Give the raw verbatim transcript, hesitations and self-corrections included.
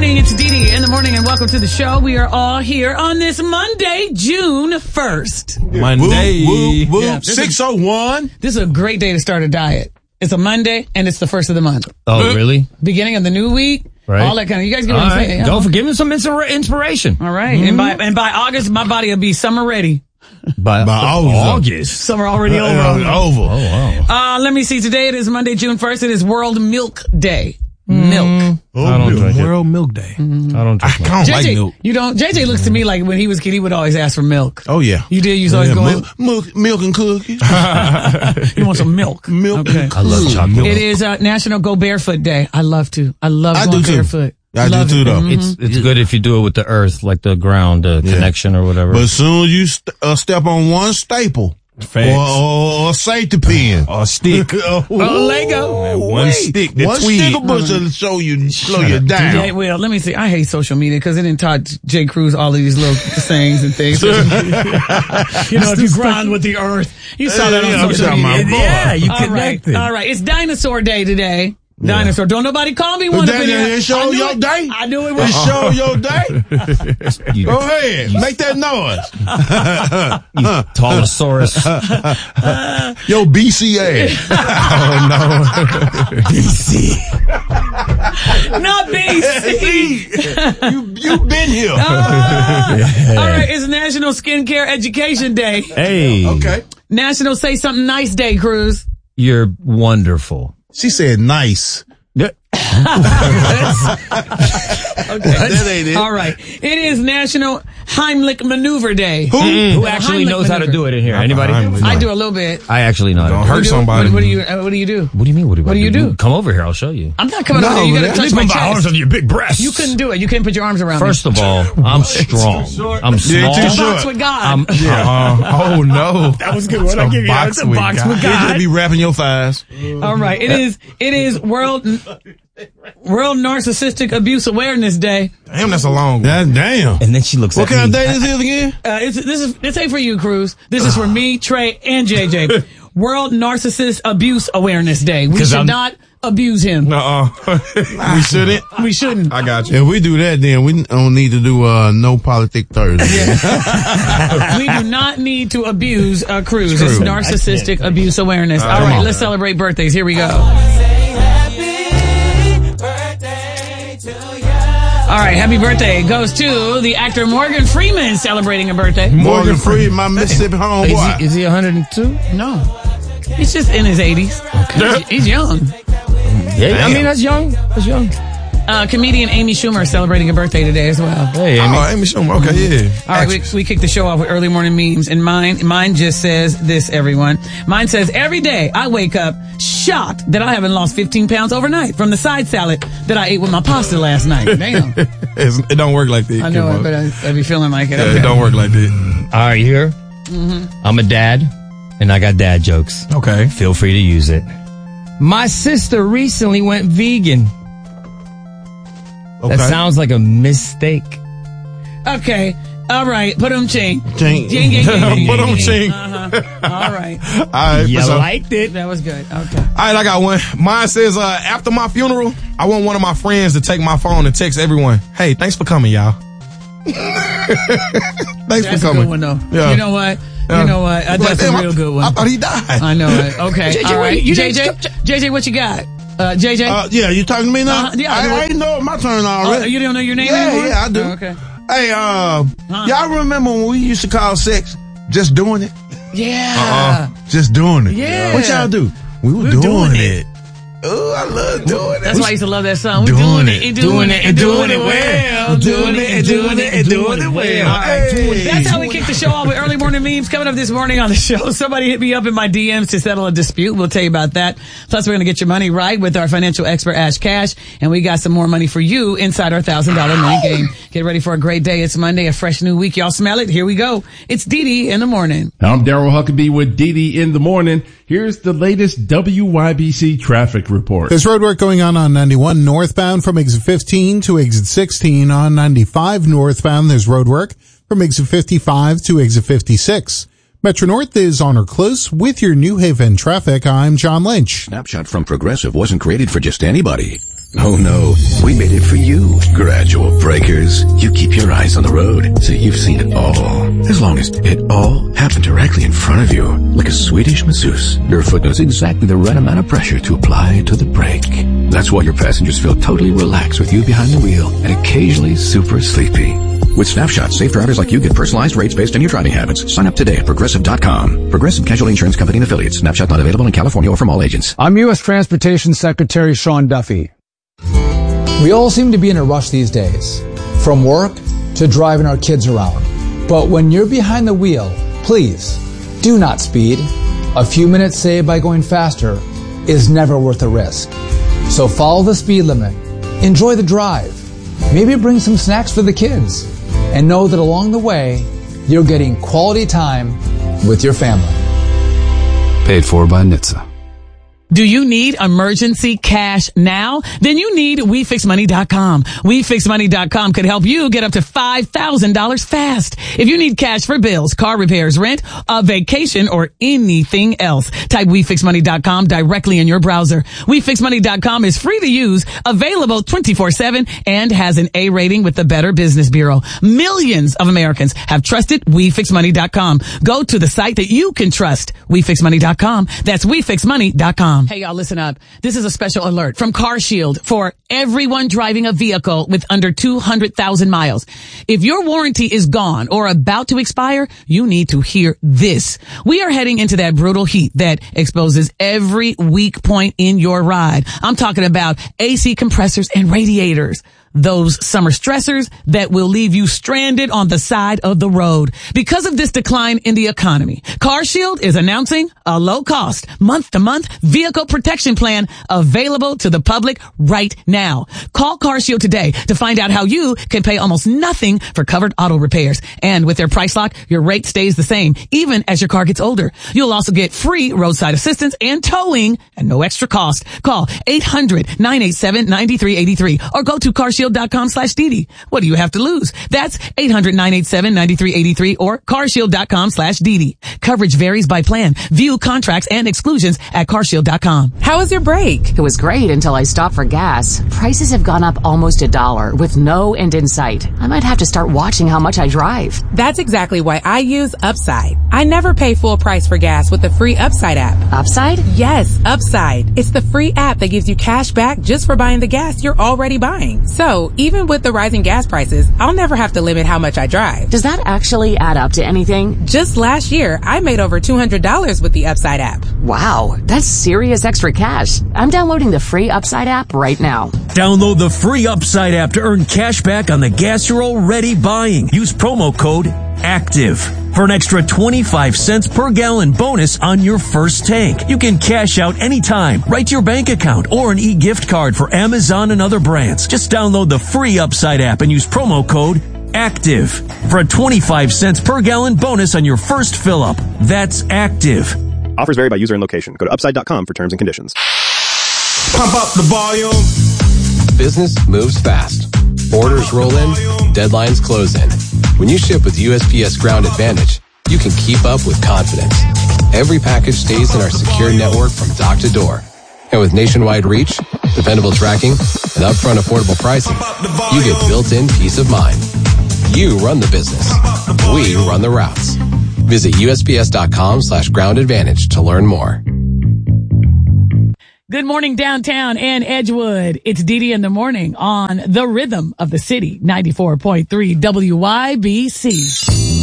morning. It's Dee Dee in the morning, and welcome to the show. We are all here on this Monday, June first. Monday. Woo, woo, woo. Yeah, six oh one. This is a great day to start a diet. It's a Monday, and it's the first of the month. Oh, really? Beginning of the new week. Right. All that kind of, you guys get what All I'm right. saying? Go for giving some insur- inspiration. All right. Mm-hmm. And by and by August, my body will be summer ready. By, By August. Summer already over. Uh, over. Oh, wow. Uh, let me see. Today it is Monday, June first. It is World Milk Day. Milk. Oh, I don't milk. drink it. World Milk Day. I don't I drink milk. don't J J, like milk. you don't. J J looks to me like when he was a kid, he would always ask for milk. Oh, yeah. You did. You was always Yeah, going. milk, milk, milk and cookies. You want some milk? Milk Okay. and I love cookies. chocolate. It is uh, National Go Barefoot Day. I love to. I love I going do too. barefoot. I do love too, it. though. Mhm. It's it's good if you do it with the earth, like the ground, the Yeah. connection or whatever. But as soon as you st- uh, step on one staple, Facts. or, or, or a safety pin, Or a stick. oh, Lego. One stick, the one twig. stick will show you, slow you down. Yeah, well, let me see. I hate social media because it didn't taught J. Cruz all of these little sayings and things. You know, if you grind with the earth, you saw that Yeah, on I'm social talking media. about boy. Yeah, you All right, connected. all right. It's Dinosaur Day today. Dinosaur. Don't nobody call me one. That- up in here. that show I knew your it. day? I knew it It was. show your day. You, Go ahead, make that noise. you Talosaurus. Yo, B C A. Oh, no. B C. Not B C. you you been here? All right. It's National Skincare Education Day. Hey. Okay. National Say Something Nice Day, Cruz. You're wonderful. She said nice. Okay. That ain't it. All right. It is National Heimlich Maneuver Day. Who? Who actually Heimlich knows how to maneuver. do it in here? Anybody? Heimlich. I do a little bit. I actually know. how to Don't do it. hurt You do? somebody. What, what do you? uh, What do you do? What do you mean? What do, What I do you do? Come over here. I'll show you. I'm not coming No, over there. You gotta man. touch Leave my my chest. Arms on your big breasts. You couldn't do it. You couldn't put your arms around First me. of all, I'm strong. I'm small. too A short. box with God. I'm, Uh, oh, no. that was good. What I give you? It's a box with You God. just be wrapping your thighs. All right. It is. It is World World Narcissistic Abuse Awareness Day. Damn, that's a long one. God damn. and then she looks What at kind me. of day this is again? Uh, it's, this is this ain't for you, Cruz. This is for me, Trey, and J J. World Narcissist Abuse Awareness Day. We 'Cause should I'm- not abuse him. Uh-uh. We shouldn't. We shouldn't. I got you. If we do that, then we don't need to do uh, no politic Thursday. We do not need to abuse uh, Cruz. It's true. narcissistic abuse awareness. All come right, on. let's celebrate birthdays. Here we go. All right, happy birthday goes to the actor Morgan Freeman celebrating a birthday. Morgan Freeman, my Mississippi Is homeboy. he, is he one hundred two? No, he's just in his eighties. He's, he's young. Yeah, I mean, that's young. That's young. Uh, comedian Amy Schumer is celebrating a birthday today as well. Hey, Amy. Oh, Amy Schumer. Okay, yeah. All right, we, we kicked the show off with early morning memes, and mine, mine just says this, everyone. Mine says, every day I wake up shocked that I haven't lost fifteen pounds overnight from the side salad that I ate with my pasta last night. Damn. It's, it don't work like that. I know Kim, it, but I, I be feeling like it. Yeah, Okay. it don't work like that. All right, here. Mm-hmm. I'm a dad, and I got dad jokes. Okay. Feel free to use it. My sister recently went vegan. Okay. That sounds like a mistake. Okay. All right. Put them ching. Ching. Jing, jing, jing, jing, Put 'em jing, ching. Uh-huh. All right. All right. You for sure. liked it. That was good. Okay. All right, I got one. Mine says, uh, after my funeral, I want one of my friends to take my phone and text everyone, hey, thanks for coming, y'all. Thanks That's for a coming. good one, though. Yeah. You know what? Yeah. You know what? Uh, Like, That's damn, a real I- good one. I thought he died. I know it. Okay. J J, All right. wait, you J J, didn't- J J, what you got? Uh, J J? Uh, yeah, you talking to me now? Uh, yeah, I I, do. I didn't know my turn Oh, already. you don't know your name yeah, anymore? yeah, I do. Oh, okay. Hey, uh, Huh? y'all remember when we used to call sex just doing it? Yeah. Just doing it. Yeah. What y'all do? We were We're doing, doing it. Oh, I love doing it. That's why I used to love that song. We're Doing doing it. it, and doing it, and doing it well. Doing it and doing it and doing it well. All right. Hey. That's how we kick the show off with early morning memes. Coming up this morning on the show, somebody hit me up in my D Ms to settle a dispute. We'll tell you about that. Plus, we're going to get your money right with our financial expert, Ash Cash. And we got some more money for you inside our one thousand dollars money game. Get ready for a great day. It's Monday, a fresh new week. Y'all smell it? Here we go. It's Dee Dee in the morning. I'm Daryl Huckabee with Dee Dee in the morning. Here's the latest W Y B C traffic report. There's road work going on on ninety-one northbound from exit fifteen to exit sixteen. On ninety-five northbound, there's road work from exit fifty-five to exit fifty-six. Metro North is on or close with your New Haven traffic. I'm John Lynch. Snapshot from Progressive wasn't created for just anybody. Oh no, we made it for you. Gradual Breakers. You keep your eyes on the road, so you've seen it all. As long as it all happened directly in front of you, like a Swedish masseuse, your foot knows exactly the right amount of pressure to apply to the brake. That's why your passengers feel totally relaxed with you behind the wheel and occasionally super sleepy. With Snapshot, safe drivers like you get personalized rates based on your driving habits. Sign up today at Progressive dot com. Progressive Casualty Insurance Company and Affiliates. Snapshot not available in California or from all agents. I'm U S Transportation Secretary Sean Duffy. We all seem to be in a rush these days, from work to driving our kids around. But when you're behind the wheel, please do not speed. A few minutes saved by going faster is never worth the risk. So follow the speed limit, enjoy the drive, maybe bring some snacks for the kids, and know that along the way, you're getting quality time with your family. Paid for by N H T S A. Do you need emergency cash now? Then you need we fix money dot com. we fix money dot com could help you get up to five thousand dollars fast. If you need cash for bills, car repairs, rent, a vacation, or anything else, type we fix money dot com directly in your browser. we fix money dot com is free to use, available twenty-four seven, and has an A rating with the Better Business Bureau. Millions of Americans have trusted we fix money dot com. Go to the site that you can trust, we fix money dot com. That's we fix money dot com. Hey, y'all, listen up. This is a special alert from CarShield for everyone driving a vehicle with under two hundred thousand miles. If your warranty is gone or about to expire, you need to hear this. We are heading into that brutal heat that exposes every weak point in your ride. I'm talking about A C compressors and radiators. Those summer stressors that will leave you stranded on the side of the road. Because of this decline in the economy, CarShield is announcing a low-cost, month-to-month vehicle protection plan available to the public right now. Call CarShield today to find out how you can pay almost nothing for covered auto repairs. And with their price lock, your rate stays the same, even as your car gets older. You'll also get free roadside assistance and towing and no extra cost. Call eight hundred, nine eight seven, nine three eight three or go to carshield dot com slash Didi. What do you have to lose? That's eight hundred, nine eight seven, nine three eight three or carshield dot com slash Didi. Coverage varies by plan. View contracts and exclusions at carshield dot com. How was your break? It was great until I stopped for gas. Prices have gone up almost a dollar with no end in sight. I might have to start watching how much I drive. That's exactly why I use Upside. I never pay full price for gas with the free Upside app. Upside? Yes, Upside. It's the free app that gives you cash back just for buying the gas you're already buying. So, even with the rising gas prices, I'll never have to limit how much I drive. Does that actually add up to anything? Just last year, I made over two hundred dollars with the Upside app. Wow, that's serious extra cash. I'm downloading the free Upside app right now. Download the free Upside app to earn cash back on the gas you're already buying. Use promo code ACTIVE for an extra twenty-five cents per gallon bonus on your first tank. You can cash out anytime, right to your bank account, or an e-gift card for Amazon and other brands. Just download the free Upside app and use promo code ACTIVE for a twenty-five cents per gallon bonus on your first fill up. That's ACTIVE. Offers vary by user and location. Go to upside dot com for terms and conditions. Pump up the volume. Business moves fast. Orders roll in, deadlines close in. When you ship with U S P S Ground Advantage, you can keep up with confidence. Every package stays in our secure network from dock to door. And with nationwide reach, dependable tracking, and upfront affordable pricing, you get built-in peace of mind. You run the business. We run the routes. Visit U S P S dot com slash ground advantage to learn more. Good morning, downtown and Edgewood. It's Didi in the morning on the rhythm of the city, ninety-four point three W Y B C.